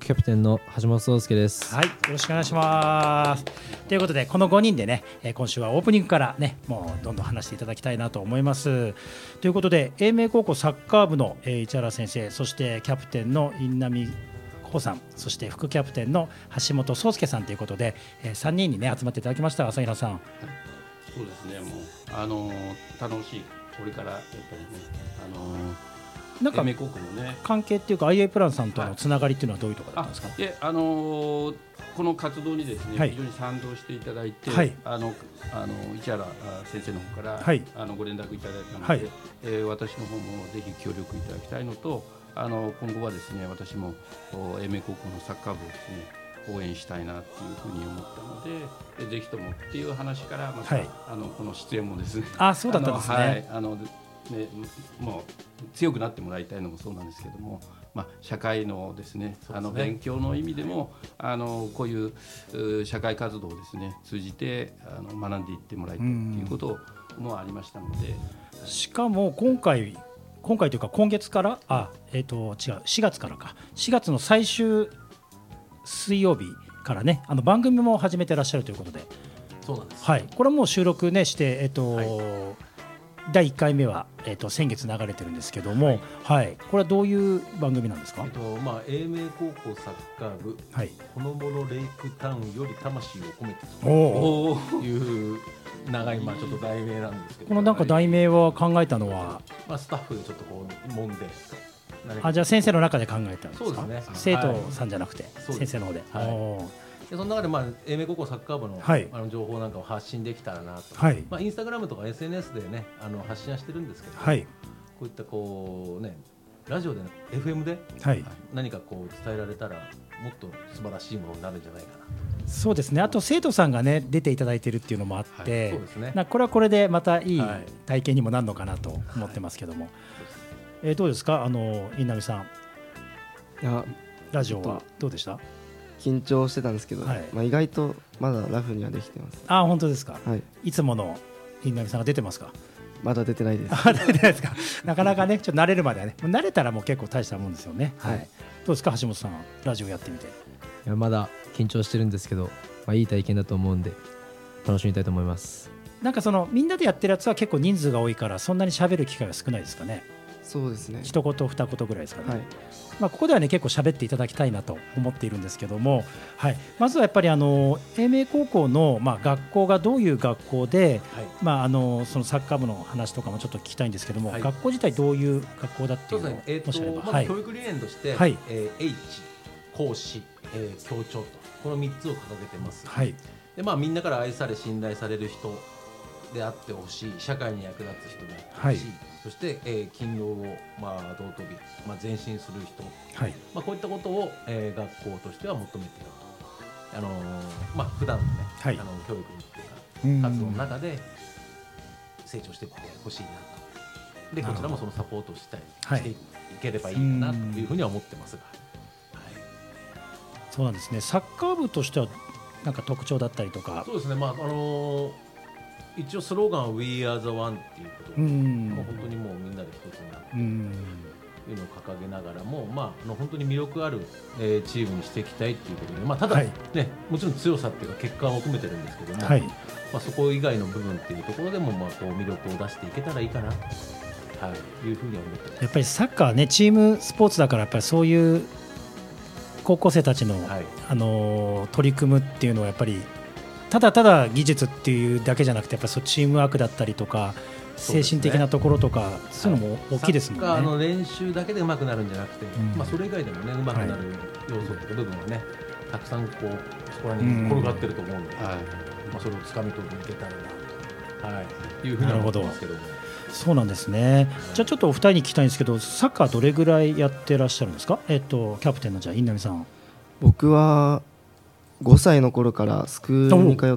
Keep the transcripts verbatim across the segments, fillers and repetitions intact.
キャプテンの橋本壮介です。 はい、よろしくお願いします。ということでこのごにんでね、今週はオープニングからねもうどんどん話していただきたいなと思います。ということで英明高校サッカー部の市原先生、そしてキャプテンの印南穂さん、そして副キャプテンの橋本壮介さんということでさんにんにね集まっていただきました。朝比奈さん、はい、 そうですね、もうあの楽しいこれからやっぱりね、あのなんか関係っていうか アイエー プランさんとのつながりっていうのはどういうところだったんですか。 で、あのー、この活動にですね、はい、非常に賛同していただいて、はい、あのあの市原先生の方から、はい、あのご連絡いただいたので、はい、えー、私の方もぜひ協力いただきたいのと、あの今後はですね私も英明高校のサッカー部をですね応援したいなっていうふうに思ったので、ぜひともっていう話からまた、はい、あのこの出演もですね、 あ、そうだったんですね。 あの、はい、あのね、もう強くなってもらいたいのもそうなんですけども、まあ、社会のですね、あの勉強の意味でもあのこういう社会活動をですね通じてあの学んでいってもらいたいということもありましたので、 しかも今回今回というか今月からあ、えー、と違うしがつからかしがつの最終水曜日からねあの番組も始めてらっしゃるということで、 そうなんです、 はい、これはもう収録ねして、えーとはいだいいっかいめは、えー、と先月流れてるんですけども、はいはい、これはどういう番組なんですか。 えっとまあ、英明高校サッカー部、はい、ほのぼのレイクタウンより魂を込めてという長い、まあ、ちょっと題名なんですけど、 このなんか題名は考えたのは、 まあ、スタッフでちょっとこう揉んで、 あ、じゃあ先生の中で考えたんですか。 そうですね、 生徒さんじゃなくて、はい、先生の方で、 はい、でその中で、まあ、英明高校サッカー部 の,、はい、あの情報なんかを発信できたらなと、はい、まあ、インスタグラムとか エスエヌエス で、ね、あの発信はしてるんですけど、はい、こういったこう、ね、ラジオで、ね、エフエム で何かこう伝えられたらもっと素晴らしいものになるんじゃないかな。 そうですね、あと生徒さんが、ね、出ていただいているっていうのもあって、はい、そうですね、なこれはこれでまたいい体験にもなるのかなと思ってますけども、はい、えー、どうですか、あの印南さん、 いやラジオはどうでした。 緊張してたんですけど、はい、まあ、意外とまだラフにはできてます。 あ、本当ですか。 はい、 いつもの印南さんが出てますか。 まだ出てないです。 出てないですか。なかなかね、ちょっと慣れるまではね、慣れたらもう結構大したもんですよね。はいはい、どうですか、橋本さん、ラジオやってみて。 いや、まだ緊張してるんですけど、まあ、いい体験だと思うんで楽しみたいと思います。 なんかそのみんなでやってるやつは結構人数が多いからそんなに喋る機会は少ないですかね。 そうですね、 一言二言ぐらいですかね。はい、まあ、ここではね結構喋っていただきたいなと思っているんですけども、はい、まずはやっぱりあの英明高校の、まあ、学校がどういう学校で、はい、まあ、あのそのサッカー部の話とかもちょっと聞きたいんですけども、はい、学校自体どういう学校だっていうのをもしあれば、 そうですね、えーと、まず教育理念として、はい、えー、H、講師、えー、協調とこのみっつを掲げてます。はい、で、まあ、みんなから愛され信頼される人であってほしい、社会に役立つ人であってほしい、はい、そして、えー、勤労を、まあ、道徳美、まあ、前進する人、はい、まあ、こういったことを、えー、学校としては求めていると、あのーまあ、普段のね、はい、あの教育っていうか活動の中で成長していってほしいなと。でこちらもそのサポートしたりしていければいいかなというふうには思ってますが、はい、 そうなんですね。サッカー部としてはなんか特徴だったりとか。 そうですね、まああのー一応スローガンは We are the one っていうことで、もう本当にもうみんなで一つになってというのを掲げながらも、まあ、あの本当に魅力ある、えー、チームにしていきたいということで、まあ、ただ、ね、はい、もちろん強さっていうか結果を求めてるんですけども、はい、まあ、そこ以外の部分っていうところでも、まあ、こう魅力を出していけたらいいかなと、はい、いうふうには思ってます。 やっぱりサッカーね、チームスポーツだからやっぱりそういう高校生たちの、はい、あのー、取り組むっていうのはやっぱりただただ技術っていうだけじゃなくてやっぱりチームワークだったりとか精神的なところとかそういうのも大きいですもんね。 サッカーの練習だけで上手くなるんじゃなくて、うん、まあ、それ以外でもね上手くなる要素という部分はね、たくさんこうそこらに転がってると思うので、うん、はい、まあ、それをつかみ取っていけたらなと、はい、いうふうに思ってますけども。 そうなんですね。じゃあちょっとお二人に聞きたいんですけど、サッカーどれぐらいやってらっしゃるんですか。えっとキャプテンのじゃあ印南さん。 僕はごさいの頃からスクールに通って、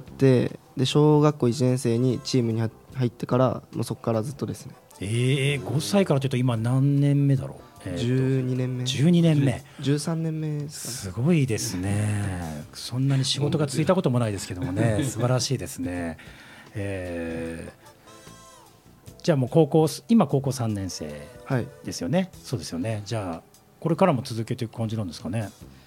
で小学校いちねん生にチームに入ってからもうそこからずっとですね。 えー、ごさいからというと今何年目だろう。 えー、じゅうにねんめ。 じゅうにねんめ。 じゅうさんねんめですかすね。 ごいですね。そんなに仕事がついたこともないですけどもね、素晴らしいですね。えー、じゃあもう高校今高校さんねん生ですよね。はい、そうですよね。じゃあこれからも続けていく感じなんですかね。